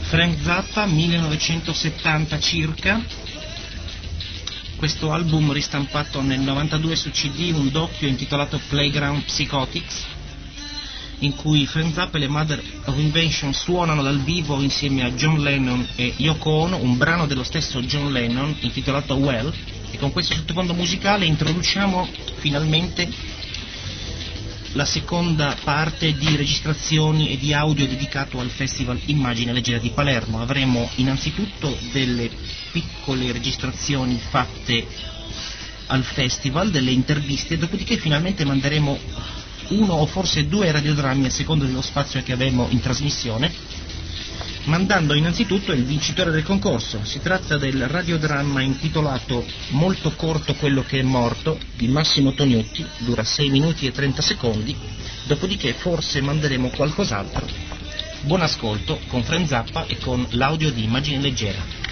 Frank Zappa, 1970 circa. Questo album ristampato nel 92 su CD, un doppio intitolato Playground Psychotics, in cui Frank Zappa e le Mother of Invention suonano dal vivo insieme a John Lennon e Yoko Ono un brano dello stesso John Lennon intitolato Well, e con questo sottofondo musicale introduciamo finalmente la seconda parte di registrazioni e di audio dedicato al Festival Immagine Leggera di Palermo. Avremo innanzitutto delle piccole registrazioni fatte al festival, delle interviste, dopodiché finalmente manderemo uno o forse due radiodrammi a seconda dello spazio che avremo in trasmissione, mandando innanzitutto il vincitore del concorso. Si tratta del radiodramma intitolato Molto corto quello che è morto di Massimo Tognutti, dura 6 minuti e 30 secondi, dopodiché forse manderemo qualcos'altro. Buon ascolto con Frank Zappa e con l'audio di Immagine Leggera.